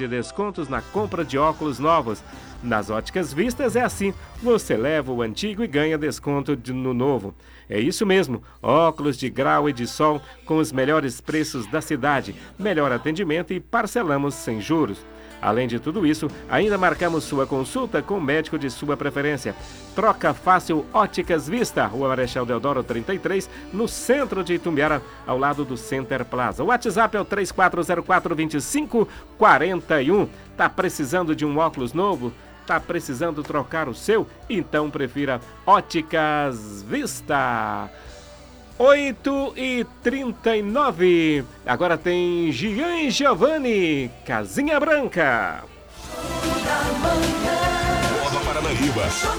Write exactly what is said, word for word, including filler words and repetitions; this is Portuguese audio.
de descontos na compra de óculos novos. Nas Óticas Vistas é assim, você leva o antigo e ganha desconto de- no novo. É isso mesmo, óculos de grau e de sol com os melhores preços da cidade, melhor atendimento e parcelamos sem juros. Além de tudo isso, ainda marcamos sua consulta com o médico de sua preferência. Troca fácil Óticas Vista, Rua Marechal Deodoro trinta e três, no centro de Itumbiara, ao lado do Center Plaza. O WhatsApp é o três quatro zero quatro, dois cinco quatro um. Tá precisando de um óculos novo? Tá precisando trocar o seu? Então prefira Óticas Vista. oito e trinta e nove. Agora tem Gian e Giovanni, Casinha Branca. Nova Paranaíba.